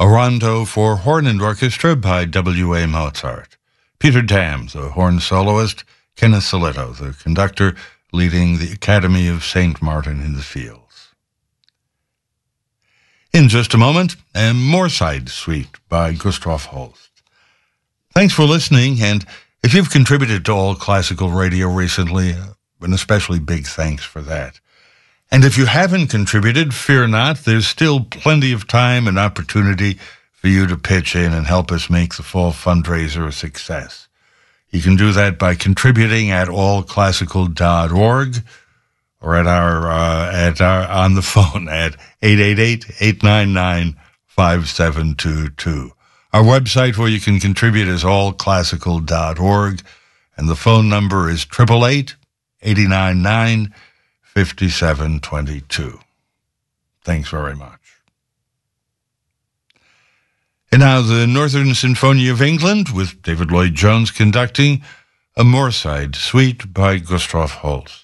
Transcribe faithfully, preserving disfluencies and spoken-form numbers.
a rondo for horn and orchestra by W A Mozart. Peter Dam, the horn soloist, Kenneth Saletto, the conductor, leading the Academy of Saint Martin in the Fields. In just a moment, a Moorside Suite by Gustav Holst. Thanks for listening, and if you've contributed to All Classical Radio recently, an especially big thanks for that. And if you haven't contributed, fear not, there's still plenty of time and opportunity for you to pitch in and help us make the fall fundraiser a success. You can do that by contributing at all classical dot org or at our uh, at our on the phone at eight eight eight, eight nine nine, five seven two two. Our website where you can contribute is all classical dot org, and the phone number is eight eight eight, eight nine nine, five seven two two. Thanks very much. And now the Northern Symphony of England, with David Lloyd-Jones conducting, a Moorside Suite by Gustav Holst.